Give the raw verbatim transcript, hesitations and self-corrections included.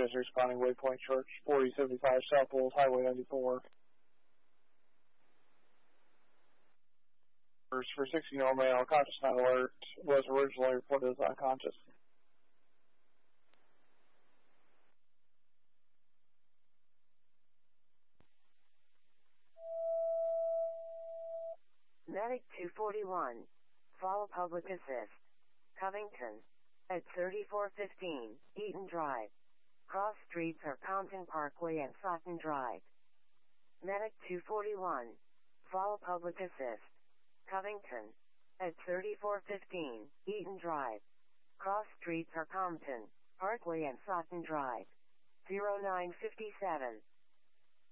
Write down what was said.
advised responding waypoint church forty seventy-five South Bulls Highway ninety-four. For sixteen-year-old male, conscious not alert, was originally reported as unconscious. Medic two forty-one. Follow public assist. Covington. At thirty-four fifteen, Eaton Drive. Cross streets are Compton Parkway and Sutton Drive. Medic two forty-one. Follow public assist. Covington. At thirty-four fifteen, Eaton Drive. Cross streets are Compton Parkway and Sutton Drive. zero nine fifty-seven.